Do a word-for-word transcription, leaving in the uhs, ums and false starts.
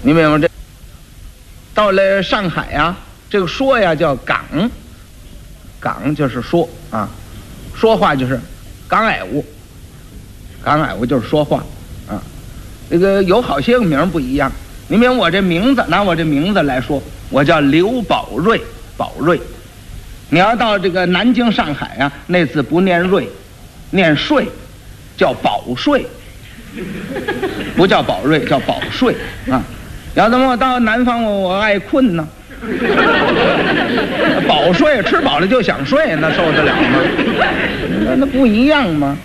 你明白这？到了上海呀，这个说呀叫港，港就是说啊，说话就是港矮屋，港矮屋就是说话啊。这个有好些个名不一样。你明白我这名字，拿我这名字来说，我叫刘宝瑞，宝瑞。你要到这个南京、上海啊，那字不念瑞，念税，叫保税，不叫宝瑞，叫保税啊。要怎么我到南方我我爱困呢？饱睡，吃饱了就想睡，那受得了吗？那那不一样吗？